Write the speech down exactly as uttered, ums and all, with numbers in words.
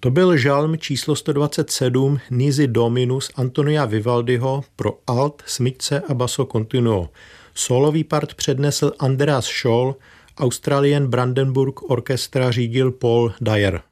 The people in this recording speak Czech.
To byl žalm číslo sto dvacet sedm Nisi Dominus Antonia Vivaldiho pro alt, smyčce a basso continuo. Solový part přednesl Andreas Scholl, Australian Brandenburg Orchestra řídil Paul Dyer.